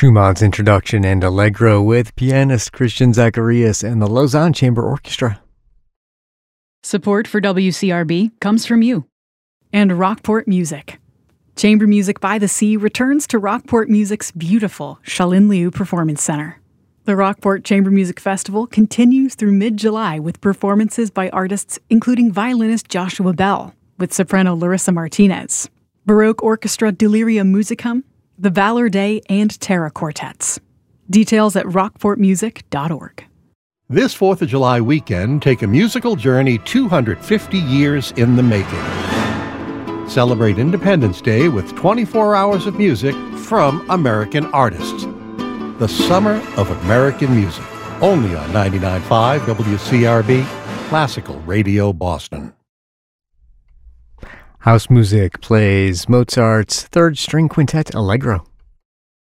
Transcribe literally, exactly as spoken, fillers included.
Schumann's Introduction and Allegro with pianist Christian Zacharias and the Lausanne Chamber Orchestra. Support for W C R B comes from you and Rockport Music. Chamber Music by the Sea returns to Rockport Music's beautiful Shalin Liu Performance Center. The Rockport Chamber Music Festival continues through mid-July with performances by artists including violinist Joshua Bell, with soprano Larissa Martinez, Baroque Orchestra Delirium Musicum, the Valor Day, and Terra Quartets. Details at rockport music dot org. This fourth of July weekend, take a musical journey two hundred fifty years in the making. Celebrate Independence Day with twenty-four hours of music from American artists. The Summer of American Music, only on ninety-nine point five W C R B, Classical Radio Boston. House Music plays Mozart's Third String Quintet Allegro.